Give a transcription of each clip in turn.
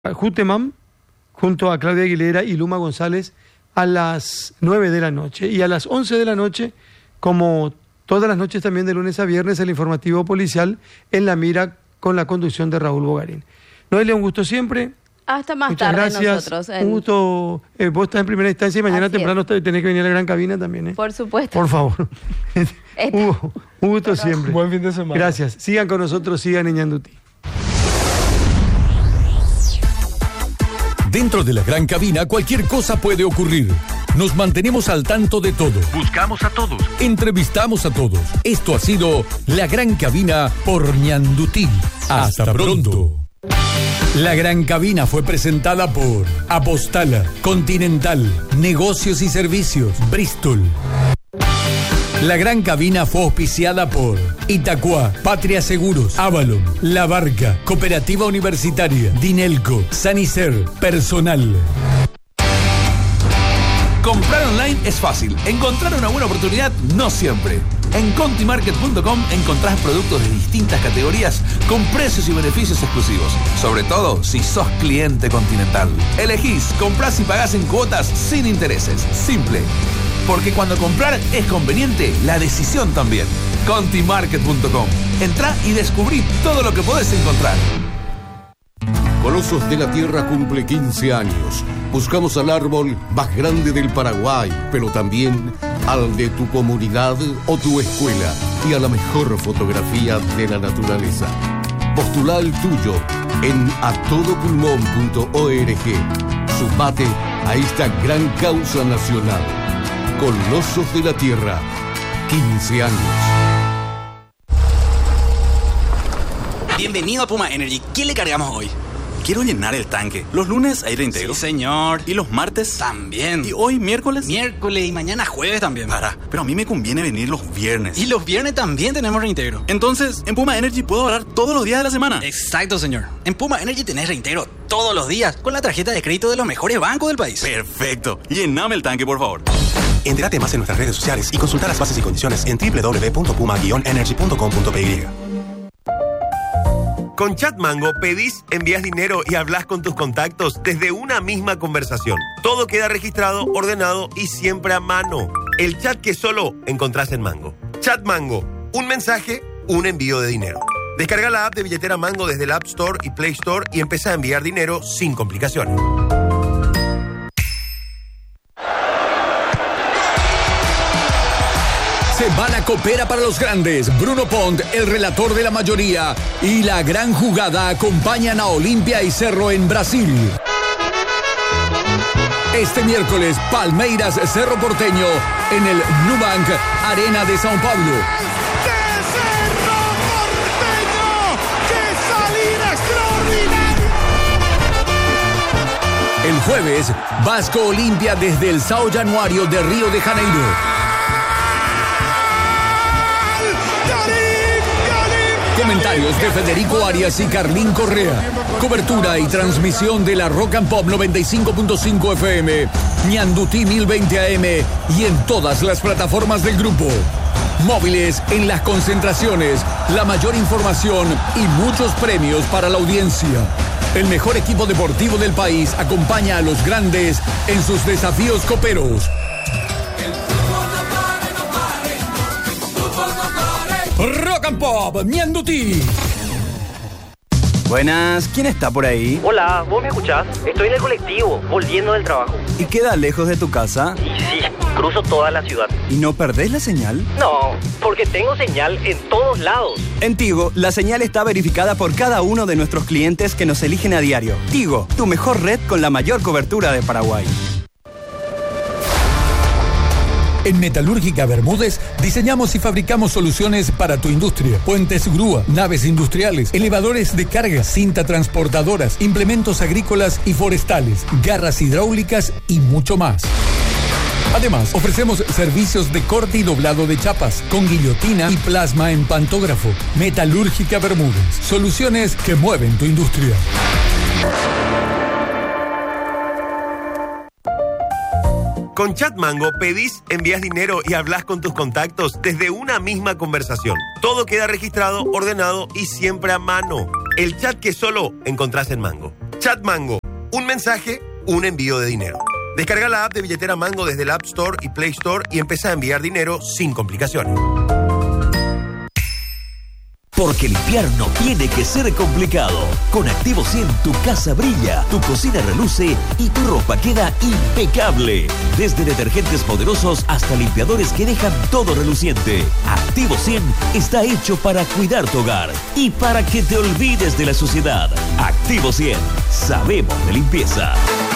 Juteman, junto a Claudia Aguilera y Luma González, a las 9 de la noche. Y a las 11 de la noche, como todas las noches también de lunes a viernes, el informativo policial En la Mira con la conducción de Raúl Bogarín. Noelia, un gusto siempre. Hasta más Muchas tarde gracias. nosotros. Un gusto. Vos estás en primera instancia y mañana Así temprano tenés que venir a la gran cabina también. Por supuesto. Por favor. Hugo, un gusto siempre. Buen fin de semana. Gracias. Sigan con nosotros, sigan en Ñandutí. Dentro de la gran cabina cualquier cosa puede ocurrir. Nos mantenemos al tanto de todo. Buscamos a todos. Entrevistamos a todos. Esto ha sido La Gran Cabina por Ñandutí. Hasta pronto. La Gran Cabina fue presentada por Apostala, Continental, Negocios y Servicios, Bristol. La Gran Cabina fue auspiciada por Itacuá, Patria Seguros, Avalon, La Barca, Cooperativa Universitaria, Dinelco, Sanicer, Personal. Comprar online es fácil. Encontrar una buena oportunidad no siempre. En contimarket.com encontrás productos de distintas categorías con precios y beneficios exclusivos. Sobre todo si sos cliente Continental. Elegís, comprás y pagás en cuotas sin intereses. Simple. Porque cuando comprar es conveniente, la decisión también. Contimarket.com. Entrá y descubrí todo lo que podés encontrar. Colosos de la Tierra cumple 15 años. Buscamos al árbol más grande del Paraguay, pero también al de tu comunidad o tu escuela y a la mejor fotografía de la naturaleza. Postula el tuyo en atodopulmón.org. Sumate a esta gran causa nacional. Colosos de la Tierra, 15 años. Bienvenido a Puma Energy. ¿Qué le cargamos hoy? Quiero llenar el tanque. Los lunes aire íntegro. Sí, señor. ¿Y los martes? También. ¿Y hoy miércoles? Miércoles y mañana jueves también. Pero a mí me conviene venir los viernes. Y los viernes también tenemos reintegro. Entonces, en Puma Energy puedo ahorrar todos los días de la semana. Exacto, señor. En Puma Energy tenés reintegro todos los días con la tarjeta de crédito de los mejores bancos del país. Perfecto. Llename el tanque, por favor. Entérate más en nuestras redes sociales y consulta las bases y condiciones en www.puma-energy.com.py. Con Chat Mango pedís, envías dinero y hablas con tus contactos desde una misma conversación. Todo queda registrado, ordenado y siempre a mano. El chat que solo encontrás en Mango. Chat Mango. Un mensaje, un envío de dinero. Descarga la app de billetera Mango desde el App Store y Play Store y empieza a enviar dinero sin complicaciones. Se va la copera para los grandes. Bruno Pont, el relator de la mayoría, y la gran jugada acompañan a Olimpia y Cerro en Brasil. Este miércoles, Palmeiras Cerro Porteño en el Nubank Arena de São Paulo. ¡Qué Cerro Porteño! ¡Qué salida extraordinaria! El jueves, Vasco Olimpia desde el São Januário de Río de Janeiro. Comentarios de Federico Arias y Carlín Correa. Cobertura y transmisión de la Rock and Pop 95.5 FM, Ñandutí 1020 AM y en todas las plataformas del grupo. Móviles en las concentraciones, la mayor información y muchos premios para la audiencia. El mejor equipo deportivo del país acompaña a los grandes en sus desafíos coperos. Rock and Pop, Ñandutí. Buenas, ¿quién está por ahí? Hola, ¿vos me escuchás? Estoy en el colectivo, volviendo del trabajo. ¿Y queda lejos de tu casa? Y sí, cruzo toda la ciudad. ¿Y no perdés la señal? No, porque tengo señal en todos lados. En Tigo, la señal está verificada por cada uno de nuestros clientes que nos eligen a diario. Tigo, tu mejor red con la mayor cobertura de Paraguay. En Metalúrgica Bermúdez diseñamos y fabricamos soluciones para tu industria. Puentes grúa, naves industriales, elevadores de carga, cinta transportadoras, implementos agrícolas y forestales, garras hidráulicas y mucho más. Además, ofrecemos servicios de corte y doblado de chapas, con guillotina y plasma en pantógrafo. Metalúrgica Bermúdez, soluciones que mueven tu industria. Con Chat Mango pedís, envías dinero y hablas con tus contactos desde una misma conversación. Todo queda registrado, ordenado y siempre a mano. El chat que solo encontrás en Mango. Chat Mango. Un mensaje, un envío de dinero. Descarga la app de billetera Mango desde el App Store y Play Store y empieza a enviar dinero sin complicaciones. Porque limpiar no tiene que ser complicado. Con Activo 100 tu casa brilla, tu cocina reluce y tu ropa queda impecable. Desde detergentes poderosos hasta limpiadores que dejan todo reluciente. Activo 100 está hecho para cuidar tu hogar y para que te olvides de la suciedad. Activo 100. Sabemos de limpieza.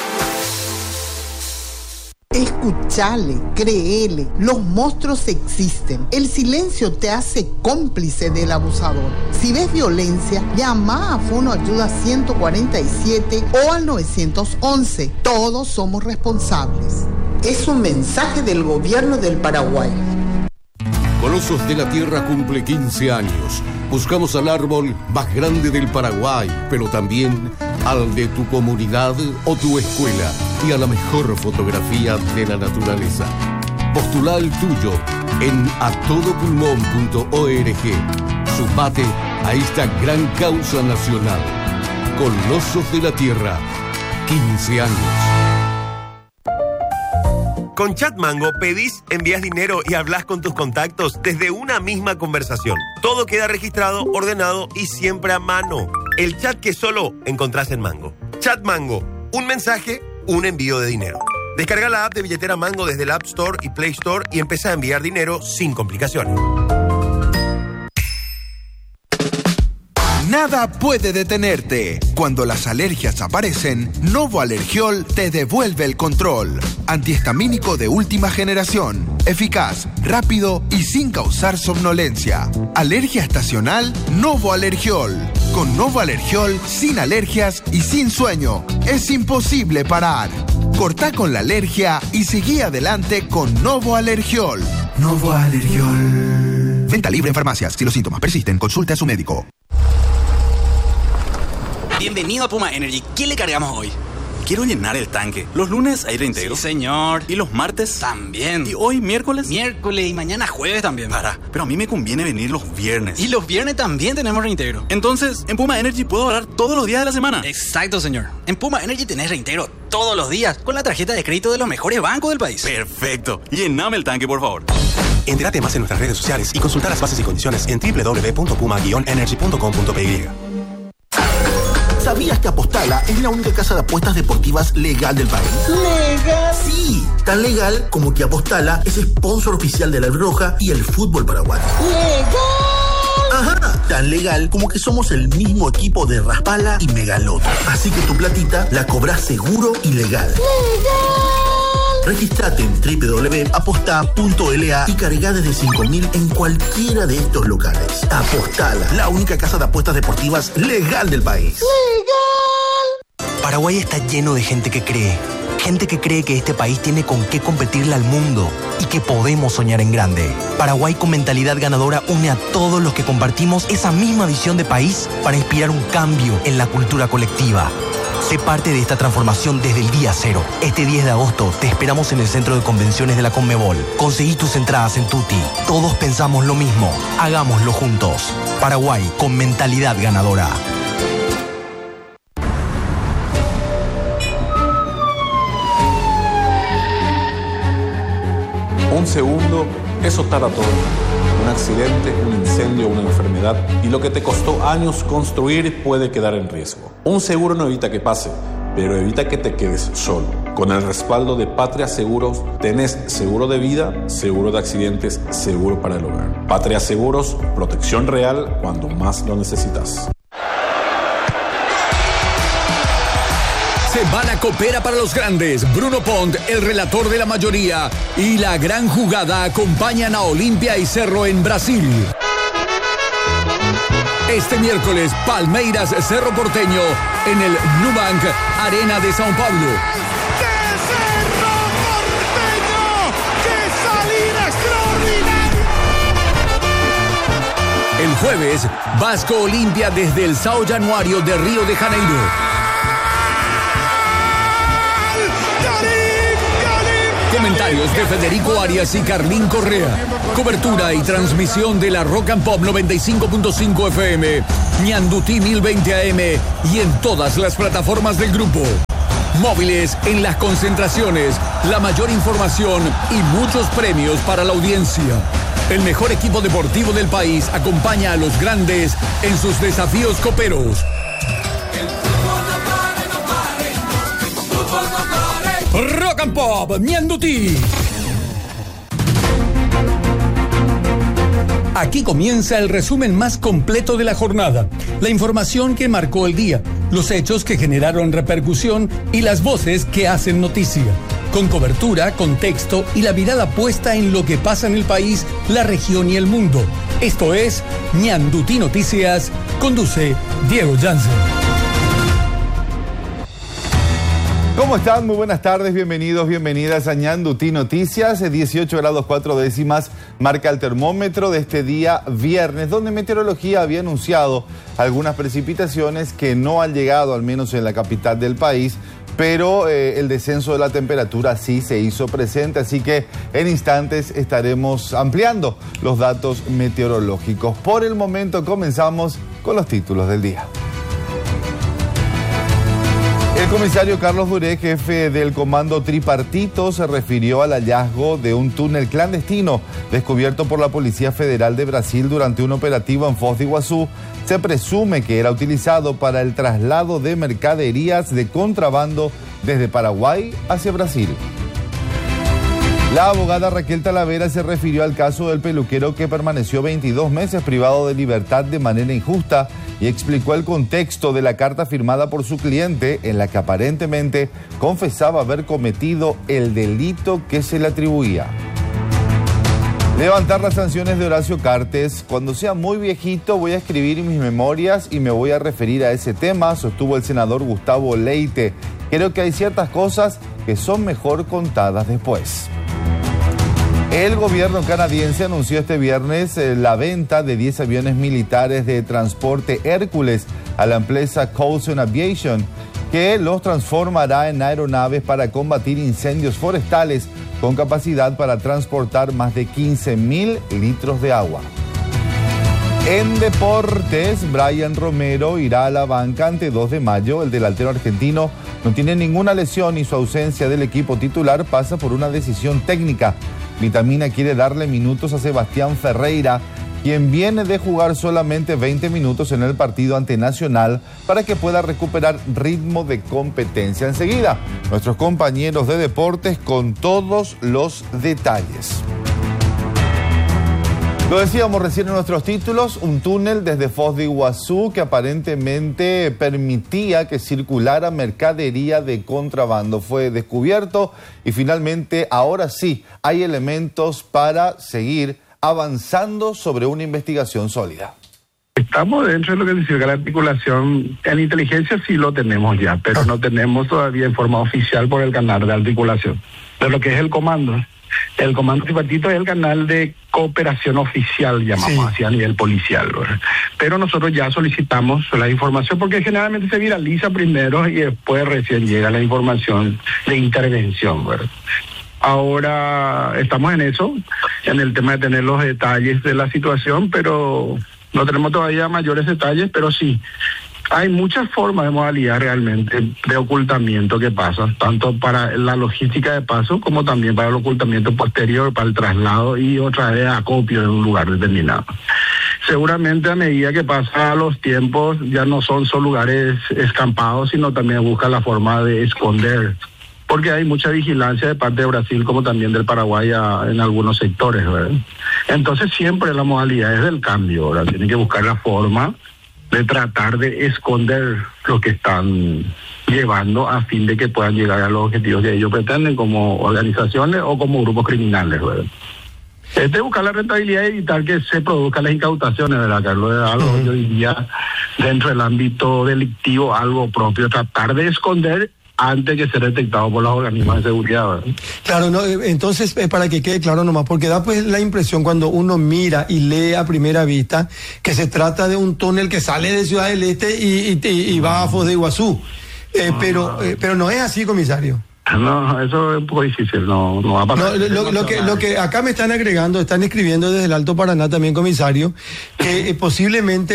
Escuchale, créele, los monstruos existen. El silencio te hace cómplice del abusador. Si ves violencia, llama a Fono Ayuda 147 o al 911. Todos somos responsables. Es un mensaje del gobierno del Paraguay. Colosos de la Tierra cumple 15 años. Buscamos al árbol más grande del Paraguay, pero también al de tu comunidad o tu escuela y a la mejor fotografía de la naturaleza. Postula el tuyo en atodopulmón.org. Sumate a esta gran causa nacional. Colosos de la Tierra, 15 años. Con Chat Mango pedís, envías dinero y hablas con tus contactos desde una misma conversación. Todo queda registrado, ordenado y siempre a mano. El chat que solo encontrás en Mango. Chat Mango. Un mensaje, un envío de dinero. Descarga la app de billetera Mango desde el App Store y Play Store y empieza a enviar dinero sin complicaciones. Nada puede detenerte. Cuando las alergias aparecen, Novo Alergiol te devuelve el control. Antihistamínico de última generación. Eficaz, rápido y sin causar somnolencia. Alergia estacional, Novo Alergiol. Con Novo Alergiol, sin alergias y sin sueño. Es imposible parar. Cortá con la alergia y seguí adelante con Novo Alergiol. Novo Alergiol. Venta libre en farmacias. Si los síntomas persisten, consulte a su médico. Bienvenido a Puma Energy. ¿Qué le cargamos hoy? Quiero llenar el tanque. Los lunes aire entero. Sí, señor. Y los martes también. Y hoy miércoles. Miércoles y mañana jueves también. Pero a mí me conviene venir los viernes. Y los viernes también tenemos reintegro. Entonces, en Puma Energy puedo ahorrar todos los días de la semana. Exacto, señor. En Puma Energy tenés reintegro todos los días con la tarjeta de crédito de los mejores bancos del país. Perfecto. Llename el tanque, por favor. Entérate más en nuestras redes sociales y consulta las bases y condiciones en www.puma-energy.com.py. ¿Sabías que Apostala es la única casa de apuestas deportivas legal del país? ¿Legal? Sí, tan legal como que Apostala es sponsor oficial de la Roja y el fútbol paraguayo. ¡Legal! Ajá, tan legal como que somos el mismo equipo de Raspala y Megaloto. Así que tu platita la cobras seguro y legal. ¡Legal! Registrate en www.aposta.la y carga desde 5.000 en cualquiera de estos locales. Apostala, la única casa de apuestas deportivas legal del país. ¡Legal! Paraguay está lleno de gente que cree. Gente que cree que este país tiene con qué competirle al mundo y que podemos soñar en grande. Paraguay con mentalidad ganadora une a todos los que compartimos esa misma visión de país para inspirar un cambio en la cultura colectiva. Sé parte de esta transformación desde el día cero. Este 10 de agosto te esperamos en el Centro de Convenciones de la Conmebol. Conseguí tus entradas en Tuti. Todos pensamos lo mismo. Hagámoslo juntos. Paraguay con mentalidad ganadora. Un segundo es optar a todo. Un accidente, un incendio, una enfermedad y lo que te costó años construir puede quedar en riesgo. Un seguro no evita que pase, pero evita que te quedes solo. Con el respaldo de Patria Seguros tenés seguro de vida, seguro de accidentes, seguro para el hogar. Patria Seguros, protección real cuando más lo necesitas. Semana Copera para los grandes. Bruno Pont, el relator de la mayoría, y la gran jugada acompañan a Olimpia y Cerro en Brasil. Este miércoles, Palmeiras Cerro Porteño en el Nubank Arena de São Paulo. ¡Qué Cerro Porteño! ¡Qué salida extraordinaria! El jueves, Vasco Olimpia desde el São Januário de Río de Janeiro. Comentarios de Federico Arias y Carlín Correa. Cobertura y transmisión de la Rock and Pop 95.5 FM. Ñandutí 1020 AM y en todas las plataformas del grupo. Móviles en las concentraciones, la mayor información y muchos premios para la audiencia. El mejor equipo deportivo del país acompaña a los grandes en sus desafíos coperos. Rock and Pop, Ñandutí. Aquí comienza el resumen más completo de la jornada, la información que marcó el día, los hechos que generaron repercusión y las voces que hacen noticia. Con cobertura, contexto y la mirada puesta en lo que pasa en el país, la región y el mundo. Esto es Ñandutí Noticias, conduce Diego Jansen. ¿Cómo están? Muy buenas tardes, bienvenidos, bienvenidas a Ñandutí Noticias. 18 grados 4 décimas marca el termómetro de este día viernes, donde Meteorología había anunciado algunas precipitaciones que no han llegado, al menos en la capital del país, pero el descenso de la temperatura sí se hizo presente, así que en instantes estaremos ampliando los datos meteorológicos. Por el momento comenzamos con los títulos del día. El comisario Carlos Duré, jefe del comando tripartito, se refirió al hallazgo de un túnel clandestino descubierto por la Policía Federal de Brasil durante un operativo en Foz de Iguazú. Se presume que era utilizado para el traslado de mercaderías de contrabando desde Paraguay hacia Brasil. La abogada Raquel Talavera se refirió al caso del peluquero que permaneció 22 meses privado de libertad de manera injusta y explicó el contexto de la carta firmada por su cliente en la que aparentemente confesaba haber cometido el delito que se le atribuía. Levantar las sanciones de Horacio Cartes. Cuando sea muy viejito voy a escribir mis memorias y me voy a referir a ese tema, sostuvo el senador Gustavo Leite. Creo que hay ciertas cosas que son mejor contadas después. El gobierno canadiense anunció este viernes la venta de 10 aviones militares de transporte Hércules a la empresa Coulson Aviation, que los transformará en aeronaves para combatir incendios forestales con capacidad para transportar más de 15.000 litros de agua. En deportes, Brian Romero irá a la banca ante 2 de mayo. El delantero argentino no tiene ninguna lesión y su ausencia del equipo titular pasa por una decisión técnica. Vitamina quiere darle minutos a Sebastián Ferreira, quien viene de jugar solamente 20 minutos en el partido ante Nacional para que pueda recuperar ritmo de competencia. Enseguida, nuestros compañeros de deportes con todos los detalles. Lo decíamos recién en nuestros títulos, un túnel desde Foz de Iguazú que aparentemente permitía que circulara mercadería de contrabando. Fue descubierto y finalmente ahora sí hay elementos para seguir avanzando sobre una investigación sólida. Estamos dentro de lo que significa la articulación. En inteligencia sí lo tenemos ya, pero no tenemos todavía en forma oficial por el canal de articulación. Pero lo que es el comando. El comando tripartito es el canal de cooperación oficial, llamamos así a nivel policial, ¿verdad? Pero nosotros ya solicitamos la información porque generalmente se viraliza primero y después recién llega la información de intervención, ¿verdad? Ahora estamos en eso, en el tema de tener los detalles de la situación, pero no tenemos todavía mayores detalles, pero sí. Hay muchas formas de modalidad realmente de ocultamiento que pasa, tanto para la logística de paso como también para el ocultamiento posterior, para el traslado y otra vez acopio en un lugar determinado. Seguramente a medida que pasan los tiempos ya no son solo lugares escampados, sino también buscan la forma de esconder, porque hay mucha vigilancia de parte de Brasil como también del Paraguay en algunos sectores, ¿verdad? Entonces siempre la modalidad es del cambio, ¿verdad? Tienen que buscar la forma de tratar de esconder lo que están llevando a fin de que puedan llegar a los objetivos que ellos pretenden como organizaciones o como grupos criminales, ¿verdad? Es de buscar la rentabilidad y evitar que se produzcan las incautaciones, ¿verdad, Carlos? Es algo, yo diría, dentro del ámbito delictivo, algo propio, tratar de esconder antes de ser detectado por los organismos de seguridad, ¿verdad? Claro, no, entonces para que quede claro nomás, porque da pues la impresión cuando uno mira y lee a primera vista que se trata de un túnel que sale de Ciudad del Este y va a Foz de Iguazú, pero no es así, comisario. No, eso es un poco difícil, no va a pasar. No, lo que acá me están agregando, están escribiendo desde el Alto Paraná también, comisario, que posiblemente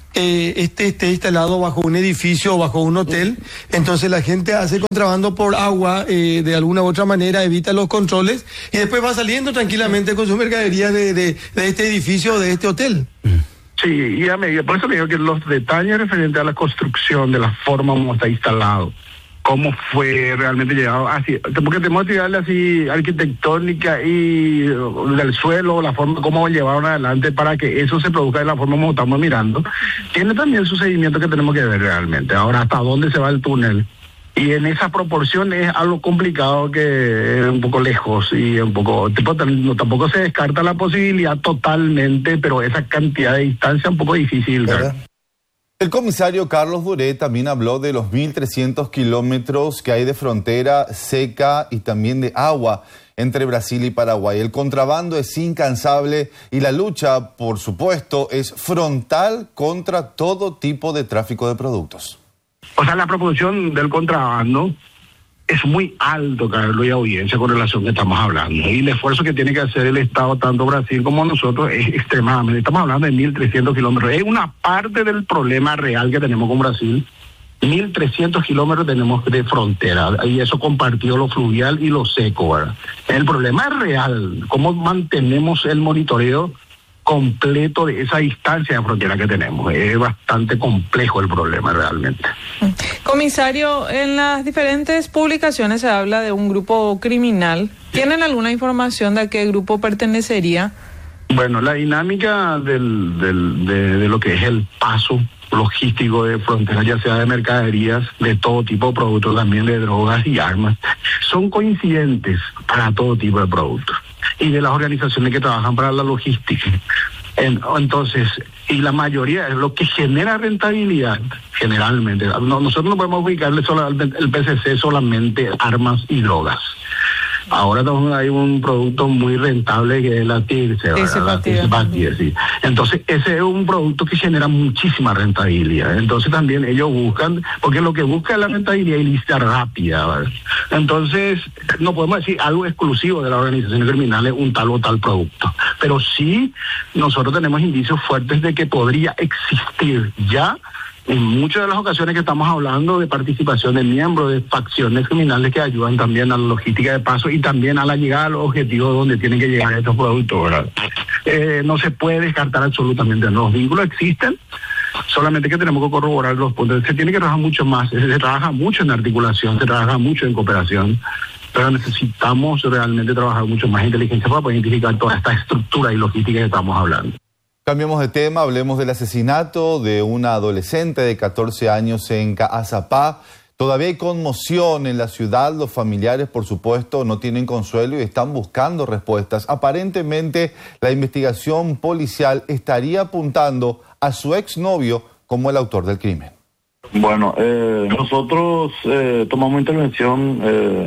esté instalado bajo un edificio o bajo un hotel. Entonces la gente hace contrabando por agua de alguna u otra manera, evita los controles y después va saliendo tranquilamente con su mercadería de este edificio o de este hotel. Sí, y por eso le digo que los detalles referentes a la construcción, de la forma como está instalado, cómo fue realmente llegado así, porque tenemos que tirarle así arquitectónica y del suelo, la forma como llevaron adelante para que eso se produzca de la forma como estamos mirando. Tiene también su seguimiento que tenemos que ver realmente. Ahora, hasta dónde se va el túnel. Y en esa proporción es algo complicado, que es un poco lejos y un poco, tampoco se descarta la posibilidad totalmente, pero esa cantidad de distancia es un poco difícil, ¿verdad? El comisario Carlos Duré también habló de los 1.300 kilómetros que hay de frontera seca y también de agua entre Brasil y Paraguay. El contrabando es incansable y la lucha, por supuesto, es frontal contra todo tipo de tráfico de productos. O sea, la proporción del contrabando es muy alto, Carlos, y audiencia, con relación que estamos hablando. Y el esfuerzo que tiene que hacer el Estado, tanto Brasil como nosotros, es extremadamente. Estamos hablando de 1.300 kilómetros. Es una parte del problema real que tenemos con Brasil. 1.300 kilómetros tenemos de frontera, y eso compartido lo fluvial y lo seco, ¿verdad? El problema es real. ¿Cómo mantenemos el monitoreo completo de esa distancia de frontera que tenemos? Es bastante complejo el problema realmente. Comisario, en las diferentes publicaciones se habla de un grupo criminal. ¿Tienen alguna información de a qué grupo pertenecería? Bueno, la dinámica de lo que es el paso logístico de fronteras, ya sea de mercaderías, de todo tipo de productos, también de drogas y armas, son coincidentes para todo tipo de productos, y de las organizaciones que trabajan para la logística. Entonces, y la mayoría es lo que genera rentabilidad, generalmente. Nosotros no podemos ubicarle solo al PCC solamente armas y drogas. Ahora hay un producto muy rentable que es la tirse, sí. Entonces, ese es un producto que genera muchísima rentabilidad. Entonces, también ellos buscan, porque lo que busca es la rentabilidad ilícita rápida, ¿verdad? Entonces, no podemos decir algo exclusivo de las organizaciones criminales, un tal o tal producto. Pero sí, nosotros tenemos indicios fuertes de que podría existir ya, en muchas de las ocasiones que estamos hablando, de participación de miembros de facciones criminales que ayudan también a la logística de paso y también a la llegada a los objetivos donde tienen que llegar estos productos, ¿verdad? No se puede descartar absolutamente, los vínculos existen, solamente que tenemos que corroborar los puntos. Se tiene que trabajar mucho más, se trabaja mucho en articulación, se trabaja mucho en cooperación, pero necesitamos realmente trabajar mucho más en inteligencia para poder identificar toda esta estructura y logística que estamos hablando. Cambiemos de tema, hablemos del asesinato de una adolescente de 14 años en Caazapá. Todavía hay conmoción en la ciudad, los familiares, por supuesto, no tienen consuelo y están buscando respuestas. Aparentemente, la investigación policial estaría apuntando a su exnovio como el autor del crimen. Bueno, nosotros tomamos intervención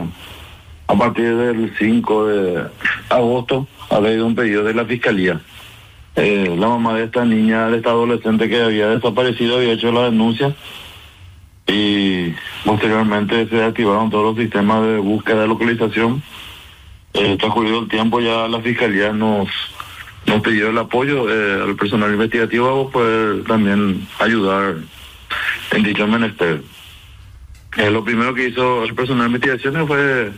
a partir del 5 de agosto, a raíz de un pedido de la Fiscalía. La mamá de esta niña, de esta adolescente que había desaparecido, había hecho la denuncia y posteriormente se activaron todos los sistemas de búsqueda de localización. Transcurrido el tiempo, ya la Fiscalía nos pidió el apoyo al personal investigativo a poder también ayudar en dicho menester. Lo primero que hizo el personal de investigaciones fue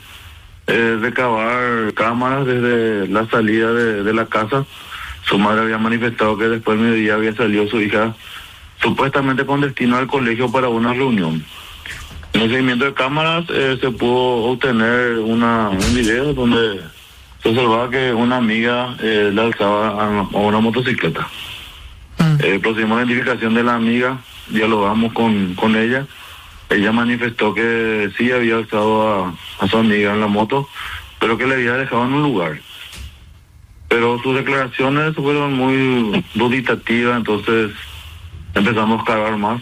recabar cámaras desde la salida de la casa. Su madre había manifestado que después del mediodía había salido su hija supuestamente con destino al colegio para una reunión. En el seguimiento de cámaras se pudo obtener un video donde se observaba que una amiga le alzaba a una motocicleta. Procedimos a la identificación de la amiga, dialogamos con ella. Ella manifestó que sí había alzado a su amiga en la moto, pero que le había dejado en un lugar. Pero sus declaraciones fueron muy dubitativas, entonces empezamos a cavar más.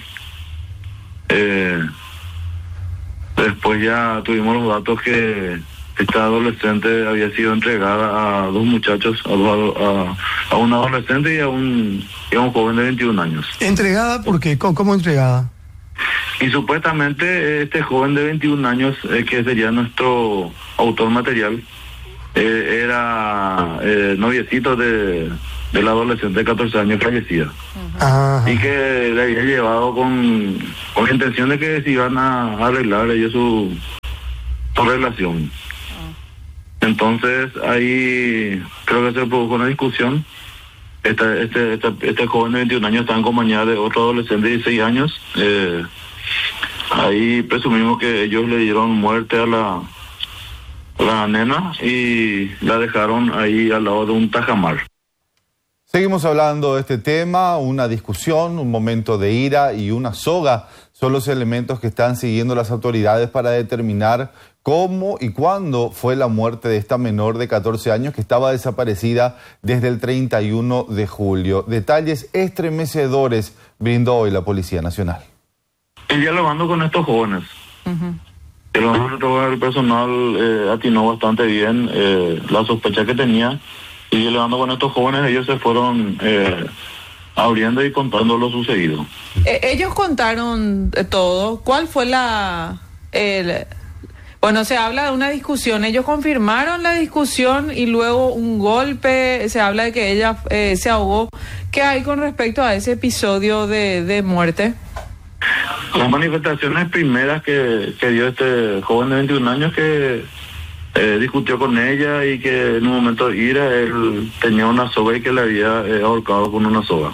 Después ya tuvimos los datos que esta adolescente había sido entregada a dos muchachos, a un adolescente y a un joven de 21 años. ¿Entregada por qué? ¿Cómo entregada? Y supuestamente este joven de 21 años, que sería nuestro autor material, era noviecito de de la adolescente de 14 años fallecida. Y que le había llevado con la intención de que se iban a arreglar ellos su relación. Entonces ahí creo que se produjo una discusión. Este joven de 21 años está en compañía de otro adolescente de 16 años. Ahí presumimos que ellos le dieron muerte a la nena y la dejaron ahí al lado de un tajamar. Seguimos hablando de este tema, una discusión, un momento de ira y una soga son los elementos que están siguiendo las autoridades para determinar cómo y cuándo fue la muerte de esta menor de 14 años que estaba desaparecida desde el 31 de julio. Detalles estremecedores brindó hoy la Policía Nacional. Y dialogando con estos jóvenes, el personal atinó bastante bien la sospecha que tenía, y dialogando con estos jóvenes ellos se fueron abriendo y contando lo sucedido. Ellos contaron todo. ¿Cuál fue bueno, se habla de una discusión, ellos confirmaron la discusión y luego un golpe, se habla de que ella se ahogó. ¿Qué hay con respecto a ese episodio de muerte? Las manifestaciones primeras que dio este joven de 21 años que discutió con ella y que en un momento de ira él tenía una soga y que le había ahorcado con una soga.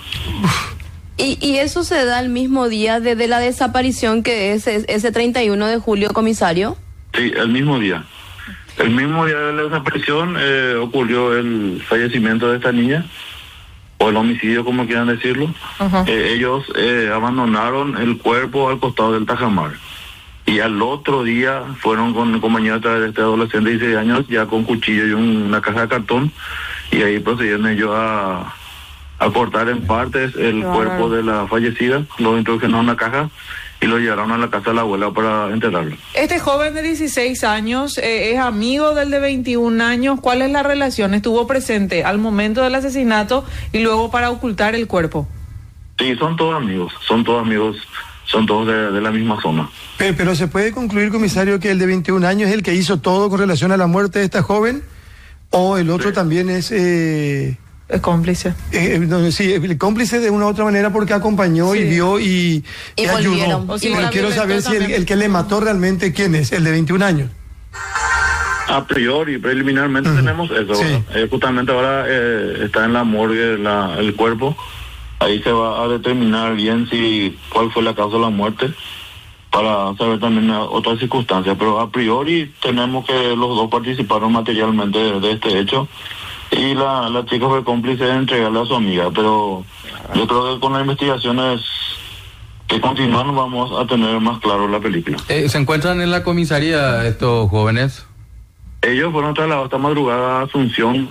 ¿Y eso se da el mismo día de la desaparición, que es ese 31 de julio, comisario? Sí, el mismo día. El mismo día de la desaparición ocurrió el fallecimiento de esta niña, o el homicidio, como quieran decirlo. Ellos abandonaron el cuerpo al costado del tajamar. Y al otro día fueron con compañía de este adolescente de 16 años, ya con cuchillo y una caja de cartón, y ahí procedieron ellos a cortar en partes el cuerpo de la fallecida, lo introdujeron en una caja y lo llevaron a la casa de la abuela para enterrarlo. Este joven de 16 años es amigo del de 21 años. ¿Cuál es la relación? ¿Estuvo presente al momento del asesinato y luego para ocultar el cuerpo? Sí, son todos amigos, son todos de la misma zona. Pero ¿se puede concluir, comisario, que el de 21 años es el que hizo todo con relación a la muerte de esta joven? ¿O el otro también es cómplice? Sí, el cómplice de una u otra manera porque acompañó y vio y ayudó. Pero quiero saber si el que le mató realmente, ¿quién es? El de 21 años. A priori, preliminarmente tenemos eso. Sí. Justamente ahora está en la morgue el cuerpo. Ahí se va a determinar bien cuál fue la causa de la muerte, para saber también otras circunstancias. Pero a priori tenemos que los dos participaron materialmente de este hecho. Y la chica fue cómplice de entregarle a su amiga, pero yo creo que con las investigaciones que continúan vamos a tener más claro la película. ¿Se encuentran en la comisaría estos jóvenes? Ellos fueron trasladados esta madrugada a Asunción,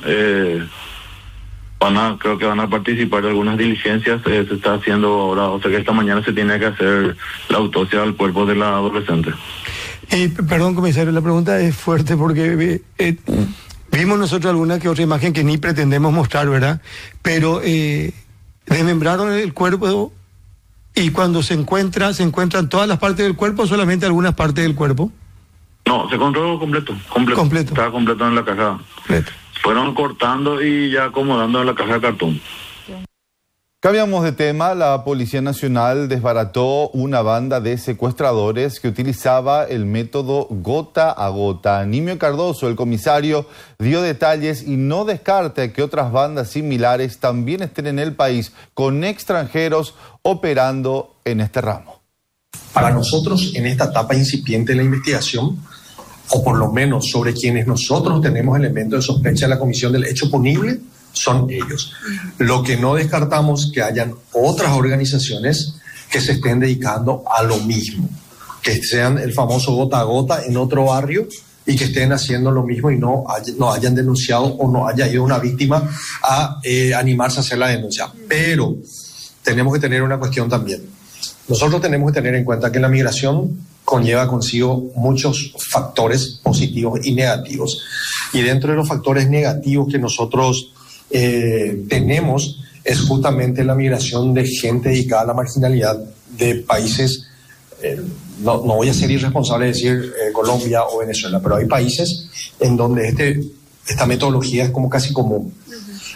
creo que van a participar de algunas diligencias, se está haciendo ahora, o sea que esta mañana se tiene que hacer la autopsia al cuerpo de la adolescente. Perdón, comisario, la pregunta es fuerte porque... vimos nosotros alguna que otra imagen que ni pretendemos mostrar, ¿verdad? Pero desmembraron el cuerpo y cuando se encuentran todas las partes del cuerpo o solamente algunas partes del cuerpo. No, se encontró completo. Estaba completo en la caja. Completo. Fueron cortando y ya acomodando en la caja de cartón. Cambiamos de tema. La Policía Nacional desbarató una banda de secuestradores que utilizaba el método gota a gota. Nimio Cardoso, el comisario, dio detalles y no descarta que otras bandas similares también estén en el país con extranjeros operando en este ramo. Para nosotros, en esta etapa incipiente de la investigación, o por lo menos sobre quienes nosotros tenemos elementos de sospecha de la comisión del hecho punible, son ellos. Lo que no descartamos que hayan otras organizaciones que se estén dedicando a lo mismo, que sean el famoso gota a gota en otro barrio y que estén haciendo lo mismo y no hayan denunciado o no haya ido una víctima a animarse a hacer la denuncia. Pero tenemos que tener una cuestión también. Nosotros tenemos que tener en cuenta que la migración conlleva consigo muchos factores positivos y negativos. Y dentro de los factores negativos que nosotros tenemos es justamente la migración de gente dedicada a la marginalidad de países, no voy a ser irresponsable de decir Colombia o Venezuela, pero hay países en donde esta metodología es como casi común.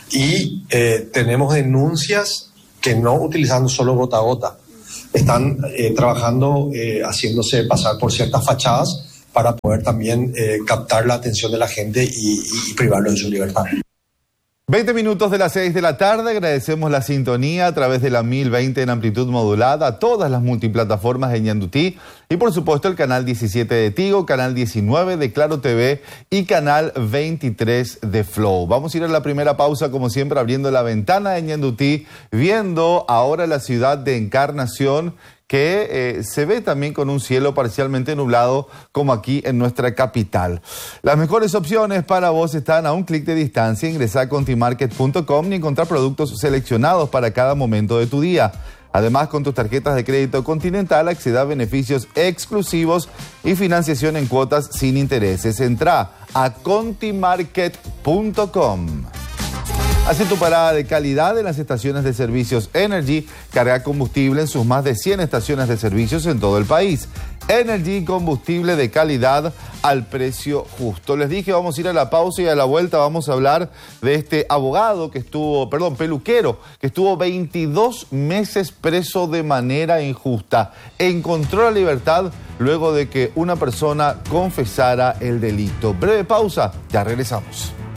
y tenemos denuncias que no utilizando solo gota a gota, están trabajando, haciéndose pasar por ciertas fachadas para poder también captar la atención de la gente y privarlo de su libertad. 20 minutos de las 6 de la tarde, agradecemos la sintonía a través de la 1020 en amplitud modulada, a todas las multiplataformas de Ñandutí y por supuesto el canal 17 de Tigo, canal 19 de Claro TV y canal 23 de Flow. Vamos a ir a la primera pausa como siempre abriendo la ventana de Ñandutí, viendo ahora la ciudad de Encarnación, que se ve también con un cielo parcialmente nublado como aquí en nuestra capital. Las mejores opciones para vos están a un clic de distancia. Ingresá a contimarket.com y encontrar productos seleccionados para cada momento de tu día. Además, con tus tarjetas de crédito Continental acceda a beneficios exclusivos y financiación en cuotas sin intereses. Entrá a contimarket.com. Hace tu parada de calidad en las estaciones de servicios Energy. Carga combustible en sus más de 100 estaciones de servicios en todo el país. Energy, combustible de calidad al precio justo. Les dije, vamos a ir a la pausa y a la vuelta vamos a hablar de este abogado peluquero, que estuvo 22 meses preso de manera injusta. Encontró la libertad luego de que una persona confesara el delito. Breve pausa, ya regresamos.